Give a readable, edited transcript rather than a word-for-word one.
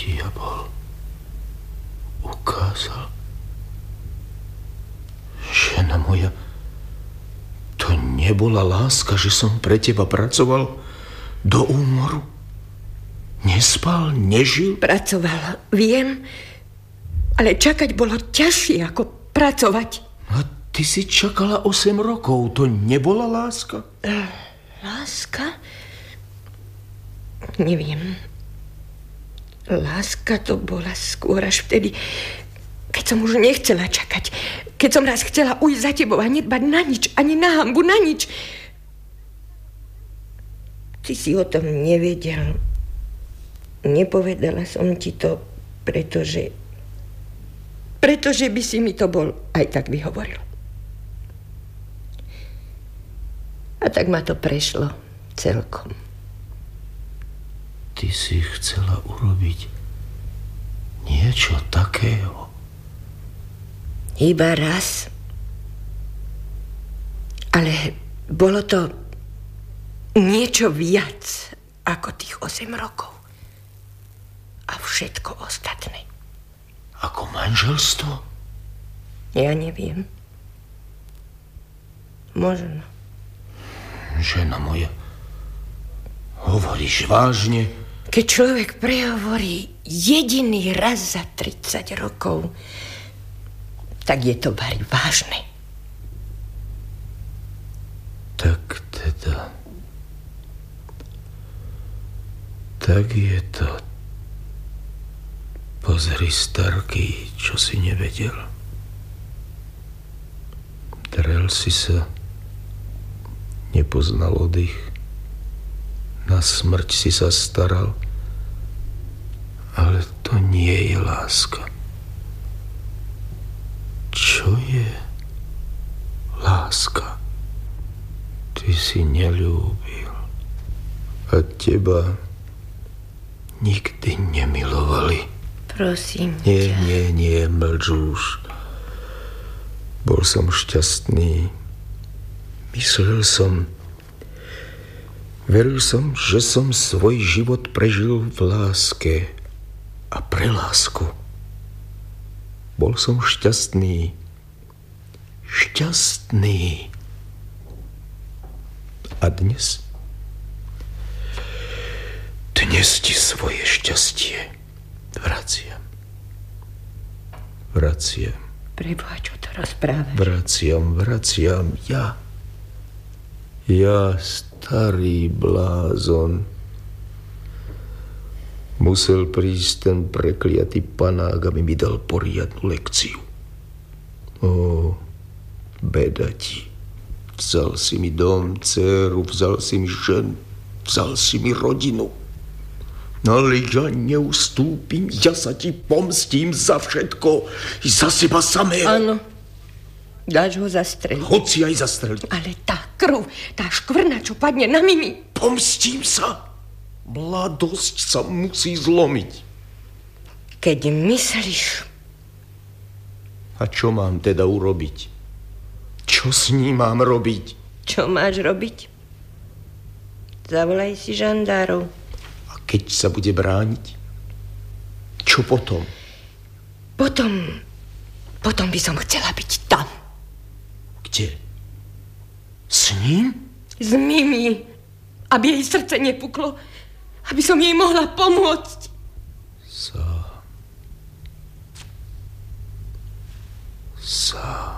diabol ukázal? Žena moja, to nebola láska, že som pre teba pracoval do úmoru? Nespal, nežil? Pracoval, viem, ale čakať bolo ťažšie ako pracovať. A ty si čakala 8 rokov, to nebola láska? Láska? Neviem. Láska to bola skôr až vtedy, keď som už nechcela čakať. Keď som raz chcela ujsť za tebou a nedbať na nič, ani na hanbu, na nič. Ty si o tom nevedel. Nepovedala som ti to, pretože by si mi to bol aj tak vyhovoril. A tak ma to prešlo celkom. Ty si chcela urobiť niečo takého? Iba raz. Ale bolo to niečo viac ako tých 8 rokov. A všetko ostatné. Ako manželstvo? Ja neviem. Možno. Žena moja, hovoríš vážne? Keď človek prehovorí jediný raz za 30 rokov, tak je to bari vážne. Tak teda... Tak je to... Pozri, starký, čo si nevedel. Drel si sa, nepoznal oddych, na smrť si sa staral, ale to nie je láska. Čo je láska? Ty si neľúbil a teba nikdy nemilovali. Prosím ťa. Nie, mlč už. Bol som šťastný. Veril som, že som svoj život prežil v láske a pre lásku. Bol som šťastný. Šťastný. A dnes? Dnes ti svoje šťastie vraciam. Preboha, čo to rozprávaš? Vraciam ja, starý blázon. Musel prísť ten prekliatý panák, aby mi dal poriadnu lekciu. Beda ti. Vzal si mi dom, dceru, vzal si mi ženu, vzal si mi rodinu. Ale ja neustúpim, ja sa ti pomstím za všetko, i za seba samého. Áno, dáš ho zastreliť. Hoci aj zastreliť. Ale tá krv, tá škvrna, čo padne na Mimi. Pomstím sa. Mladosť sa musí zlomiť. Keď myslíš... A čo mám teda urobiť? Čo s ním mám robiť? Čo máš robiť? Zavolaj si žandárov. Keď sa bude brániť? Čo potom? Potom by som chcela byť tam. Kde? S ním? S Mimi. Aby jej srdce nepuklo. Aby som jej mohla pomôcť. Sám.